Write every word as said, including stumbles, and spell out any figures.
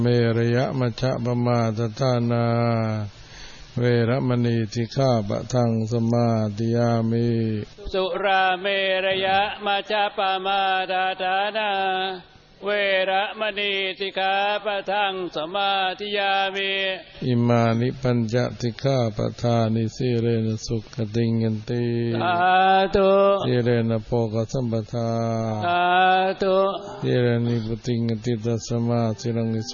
เมระยะมัชฌะปมาทฐานาเวรมณีสิกขาปะทังสมาธิยามิสุราเมระยะมัชฌะปมาทฐานาเวรมณีสิกขาปะทังสมาธิยามิอิมานิปัญจสิกขาปะทานิสีเรนะสุขติงยันติสาธุสีเรนะโภคสัมปทาสาธุสีเรนิพุติงติตัสสมาสิรัง